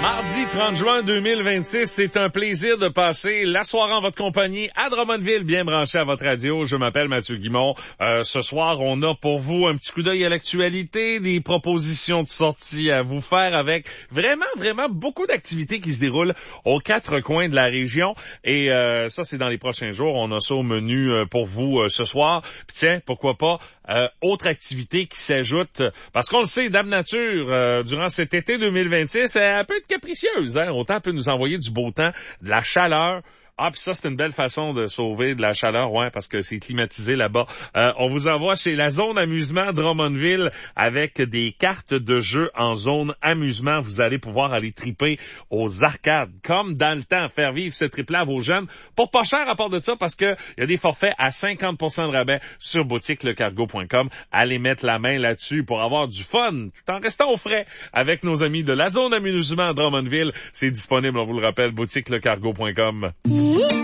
Mardi 30 juin 2026, c'est un plaisir de passer la soirée en votre compagnie à Drummondville, bien branché à votre radio. Je m'appelle Mathieu Guimond. Ce soir, on a pour vous un petit coup d'œil à l'actualité, des propositions de sortie à vous faire avec vraiment beaucoup d'activités qui se déroulent aux quatre coins de la région. Et ça, c'est dans les prochains jours. On a ça au menu pour vous ce soir. Puis tiens, pourquoi pas, autre activité qui s'ajoute, parce qu'on le sait, Dame Nature, durant cet été 2026, elle peut être capricieuse, hein? Autant elle peut nous envoyer du beau temps, de la chaleur. Ah, puis ça, c'est une belle façon de sauver de la chaleur, ouais, parce que c'est climatisé là-bas. On vous envoie chez la zone amusement Drummondville avec des cartes de jeu en zone amusement. Vous allez pouvoir aller triper aux arcades, comme dans le temps, faire vivre ce trip-là à vos jeunes. Pour pas cher à part de ça, parce que il y a des forfaits à 50% de rabais sur boutiquelecargo.com. Allez mettre la main là-dessus pour avoir du fun, tout en restant au frais avec nos amis de la zone amusement Drummondville. C'est disponible, on vous le rappelle, boutiquelecargo.com.